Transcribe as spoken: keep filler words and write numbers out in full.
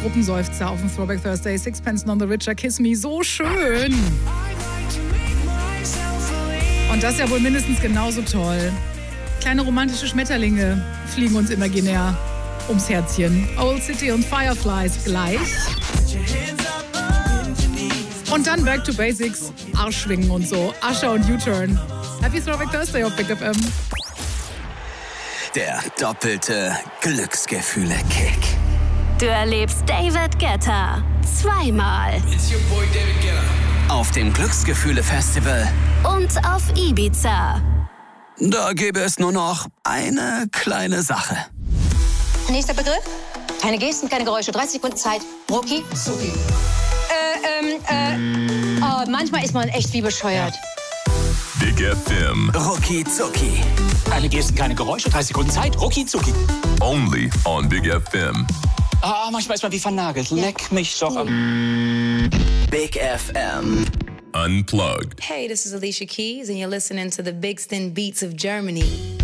Gruppenseufzer auf dem Throwback Thursday. Sixpence None the Richer, Kiss Me, so schön. Und das ist ja wohl mindestens genauso toll. Kleine romantische Schmetterlinge fliegen uns imaginär ums Herzchen. Old City und Fireflies gleich. Und dann Back to Basics, Arschschwingen und so. Usher und U-Turn. Happy Throwback Thursday auf Big F M. Der doppelte Glücksgefühle-Kick. Du erlebst David Guetta zweimal. It's your boy David Guetta. Auf dem Glücksgefühle-Festival. Und auf Ibiza. Da gäbe es nur noch eine kleine Sache. Nächster Begriff. Keine Gesten, keine Geräusche. dreißig Sekunden Zeit. Rucki. Zucki. Äh, ähm, äh. Oh, manchmal ist man echt wie bescheuert. Big F M. Rucki Zucki. Keine Gesten, keine Geräusche. dreißig Sekunden Zeit. Rucki Zucki. Only on Big F M. Ah, manchmal ist man wie vernagelt. Leck mich doch am... Big F M. Unplugged. Hey, this is Alicia Keys, and you're listening to the Big Stin Beats of Germany.